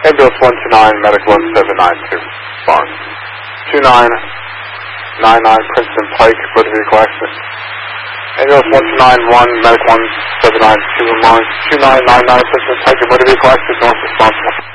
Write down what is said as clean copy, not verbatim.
Ambulance 129, Medic 1792, respond. 2999 Princeton Pike, motor vehicle accident. Ambulance 1291, Medic 1792, respond. 2999 Princeton Pike, motor vehicle accident, north responsible.